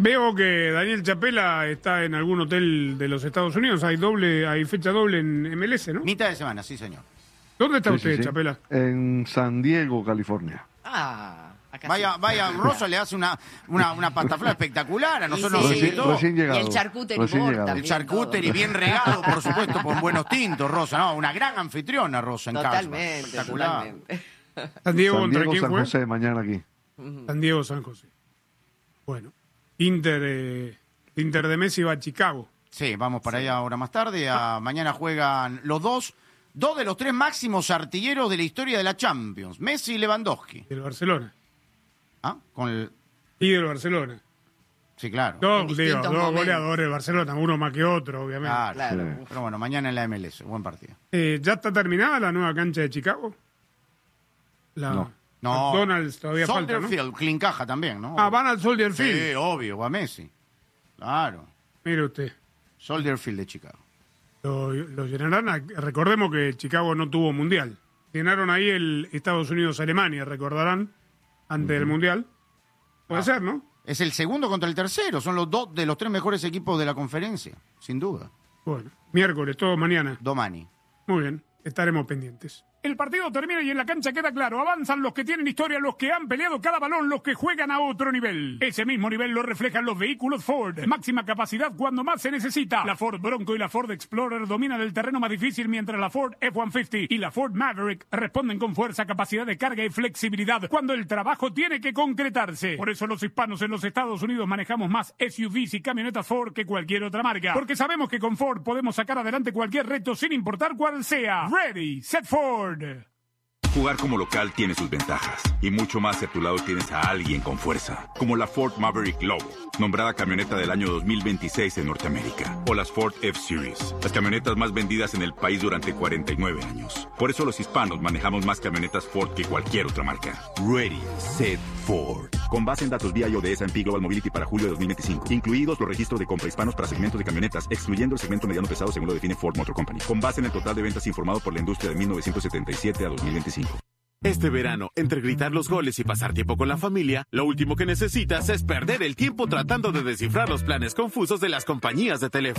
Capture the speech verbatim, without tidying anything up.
Veo que Daniel Chapela está en algún hotel de los Estados Unidos. Hay doble, hay fecha doble en M L S, ¿no? Mitad de semana, sí, señor. ¿Dónde está Sí, usted, sí, sí. Chapela? En San Diego, California. Ah, acá Vaya, sí. vaya, Rosa le hace una, una, una pastaflora espectacular. A nosotros sí. nos Recién, invitó. recién llegado. Y el charcuterie recién board llegado. también. El charcuter y bien regado, por supuesto, con buenos tintos, Rosa. No, una gran anfitriona, Rosa, en Carlsbad. Totalmente, Espectacular. totalmente. San Diego San contra Diego, quién San fue? José, mañana aquí. San Diego, San José. Bueno, Inter, eh, Inter de Messi va a Chicago. Sí, vamos para allá ahora más tarde. A, mañana juegan los dos, dos de los tres máximos artilleros de la historia de la Champions, Messi y Lewandowski. Del Barcelona. ¿Ah? Con el... Y del Barcelona. Sí, claro. Dos, En digo, distintos dos momentos. goleadores del Barcelona, uno más que otro, obviamente. Claro. Claro. Sí. Pero bueno, mañana en la M L S, buen partido. Eh, ¿Ya está terminada la nueva cancha de Chicago? La No. No, McDonald's todavía falta, Soldier ¿no? Field, Clincaja también, ¿no? Ah, van al Soldier Field. Sí, obvio, va Messi. Claro. Mire usted. Soldier Field de Chicago. Lo, lo llenarán. a- recordemos que Chicago no tuvo mundial. Llenaron ahí el Estados Unidos-Alemania, recordarán, antes del mundial. Puede Ah. ser, ¿no? Es el segundo contra el tercero. Son los dos de los tres mejores equipos de la conferencia, sin duda. Bueno, miércoles, todo mañana. Domani. Muy bien, estaremos pendientes. El partido termina y en la cancha queda claro. Avanzan los que tienen historia, los que han peleado cada balón, los que juegan a otro nivel. Ese mismo nivel lo reflejan los vehículos Ford. Máxima capacidad cuando más se necesita. La Ford Bronco y la Ford Explorer dominan el terreno más difícil, mientras la Ford F ciento cincuenta y la Ford Maverick responden con fuerza, capacidad de carga y flexibilidad cuando el trabajo tiene que concretarse. Por eso los hispanos en los Estados Unidos manejamos más S U Vs y camionetas Ford que cualquier otra marca. Porque sabemos que con Ford podemos sacar adelante cualquier reto sin importar cuál sea. Ready, set Ford. Jugar como local tiene sus ventajas, y mucho más si a tu lado tienes a alguien con fuerza, como la Ford Maverick Lobo, nombrada camioneta del año dos mil veintiséis en Norteamérica, o las Ford F-Series, las camionetas más vendidas en el país durante cuarenta y nueve años. Por eso los hispanos manejamos más camionetas Ford que cualquier otra marca. Ready, set Ford. Con base en datos V I O de S and P Global Mobility para julio de dos mil veinticinco, incluidos los registros de compra hispanos para segmentos de camionetas, excluyendo el segmento mediano pesado según lo define Ford Motor Company, con base en el total de ventas informado por la industria de mil novecientos setenta y siete a dos mil veinticinco. Este verano, entre gritar los goles y pasar tiempo con la familia, lo último que necesitas es perder el tiempo tratando de descifrar los planes confusos de las compañías de teléfono.